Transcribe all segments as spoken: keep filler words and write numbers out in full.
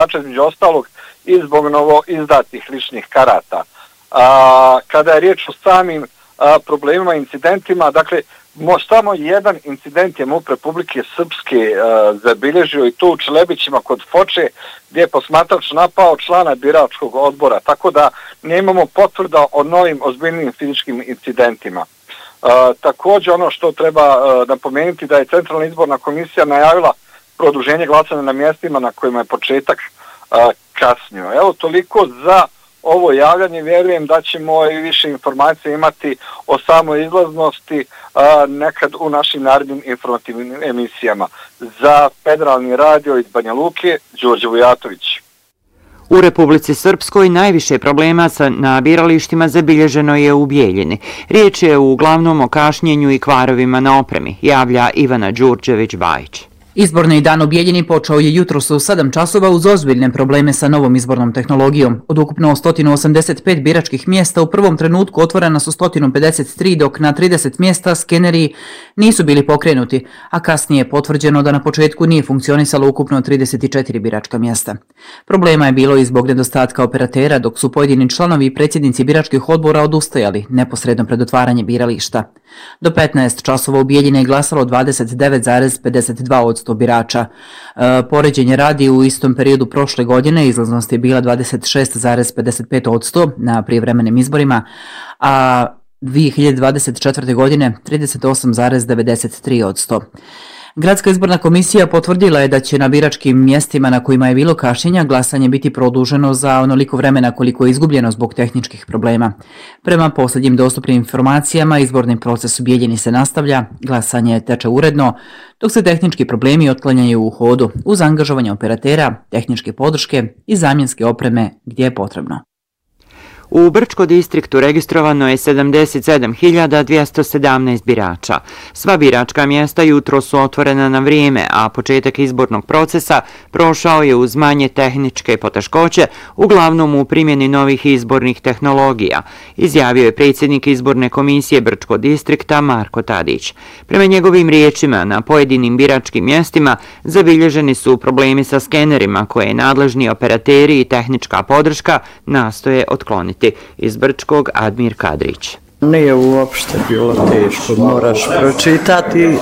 glasača, između ostalog i zbog novo izdatih ličnih karata. A, kada je riječ o samim a, problemima, incidentima, dakle, samo jedan incident je MUP Republike Srpske a, zabilježio i to u Čelebićima kod Foče, gdje je posmatrač napao člana biračkog odbora, tako da nemamo potvrda o novim ozbiljnim fizičkim incidentima. A, također ono što treba a, napomenuti da je Centralna izborna komisija najavila produženje glasanja na mjestima na kojima je početak a, kasnio. Evo toliko za ovo javljanje, vjerujem da ćemo i više informacije imati o samoj izlaznosti a, nekad u našim narednim informativnim emisijama. Za Federalni radio iz Banja Luke, Đorđe Vujatović. U Republici Srpskoj najviše problema sa na biralištima zabilježeno je u Bijeljini. Riječ je uglavnom o kašnjenju i kvarovima na opremi, javlja Ivana Đurđević-Bajić. Izborni dan u Bijeljini počeo je jutros u sedam časova uz ozbiljne probleme sa novom izbornom tehnologijom. Od ukupno sto osamdeset pet biračkih mjesta u prvom trenutku otvorena su sto pedeset tri, dok na trideset mjesta skeneri nisu bili pokrenuti, a kasnije je potvrđeno da na početku nije funkcionisalo ukupno trideset četiri biračka mjesta. Problema je bilo i zbog nedostatka operatera, dok su pojedini članovi i predsjednici biračkih odbora odustajali neposredno pred otvaranje birališta. Do petnaest časova u Bijeljini je glasalo dvadeset devet zarez pedeset dva posto birača. E, poređenje radi u istom periodu prošle godine, izlaznost je bila dvadeset šest zarez pedeset pet posto na prijevremenim izborima, a dvije hiljade dvadeset četvrte. godine trideset osam zarez devedeset tri posto. Gradska izborna komisija potvrdila je da će na biračkim mjestima na kojima je bilo kašnjenja glasanje biti produženo za onoliko vremena koliko je izgubljeno zbog tehničkih problema. Prema posljednjim dostupnim informacijama, izborni proces u Bijeljini se nastavlja, glasanje teče uredno, dok se tehnički problemi otklanjaju u hodu uz angažovanje operatera, tehničke podrške i zamjenske opreme gdje je potrebno. U Brčko distriktu registrovano je sedamdeset sedam hiljada dvjesto sedamnaest birača. Sva biračka mjesta jutro su otvorena na vrijeme, a početak izbornog procesa prošao je uz manje tehničke poteškoće, uglavnom u primjeni novih izbornih tehnologija, izjavio je predsjednik izborne komisije Brčko distrikta Marko Tadić. Prema njegovim riječima, na pojedinim biračkim mjestima zabilježeni su problemi sa skenerima koje nadležni operateri i tehnička podrška nastoje otkloniti. Iz Brčkog Admir Kadrić. Nije uopšte bilo teško, moraš pročitati.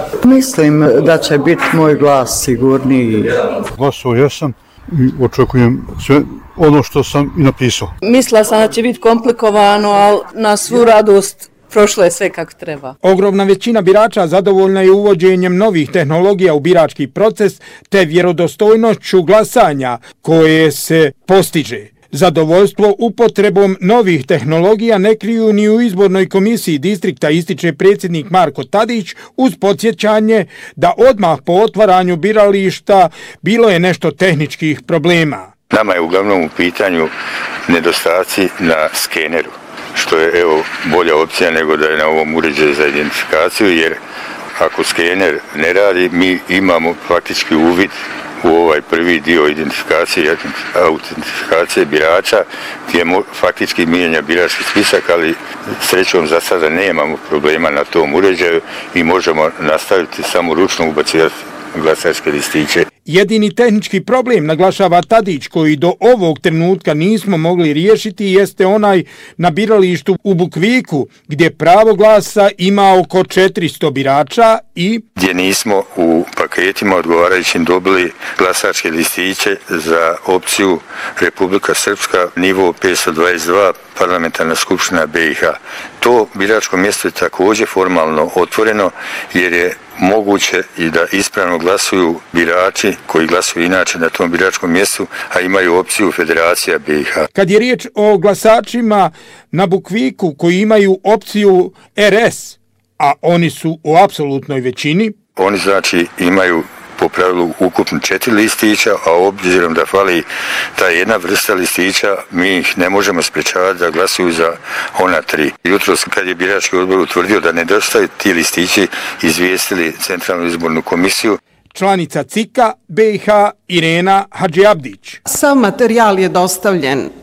Mislim da će biti moj glas sigurniji. Glasao jesam i očekujem sve ono što sam i napisao. Mislila sam da će biti komplikovano, ali na svu radost prošlo je sve kako treba. Ogromna većina birača zadovoljna je uvođenjem novih tehnologija u birački proces te vjerodostojnošću glasanja koje se postiže. Zadovoljstvo upotrebom novih tehnologija ne kriju ni u izbornoj komisiji distrikta, ističe predsjednik Marko Tadić uz podsjećanje da odmah po otvaranju birališta bilo je nešto tehničkih problema. Nama je uglavnom u pitanju nedostaci na skeneru, što je evo bolja opcija nego da je na ovom uređaju za identifikaciju, jer ako skener ne radi, mi imamo faktički uvid u ovaj prvi dio identifikacije, autentifikacije birača, gdje faktički mijenja birački spisak, ali srećom za sada nemamo problema na tom uređaju i možemo nastaviti samo ručno ubacivati glasačke listiće. Jedini tehnički problem, naglašava Tadić, koji do ovog trenutka nismo mogli riješiti, jeste onaj na biralištu u Bukviku, gdje pravo glasa ima oko četiristo birača i gdje nismo u paketima odgovarajućim dobili glasačke listiće za opciju Republika Srpska, nivo petsto dvadeset dva, parlamentarna skupština B i H. To biračko mjesto je također formalno otvoreno, jer je moguće i da ispravno glasuju birači koji glasuju inače na tom biračkom mjestu, a imaju opciju Federacija B i H. Kad je riječ o glasačima na Bukviku koji imaju opciju R S, a oni su u apsolutnoj većini, oni znači imaju po pravilu ukupno četiri listića, a obzirom da fali ta jedna vrsta listića, mi ih ne možemo sprečavati da glasuju za ona tri. Jutros kad je birački odbor utvrdio da nedostaju ti listići, izvijestili Centralnu izbornu komisiju. Članica C I K-a B i H Irena Hadžiabdić. Sav materijal je dostavljen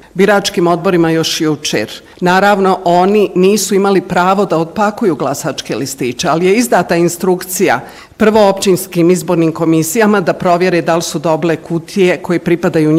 biračkim odborima još jučer. Naravno, oni nisu imali pravo da odpakuju glasačke listiće, ali je izdata instrukcija prvo općinskim izbornim komisijama da provjere da li su doble kutije koje pripadaju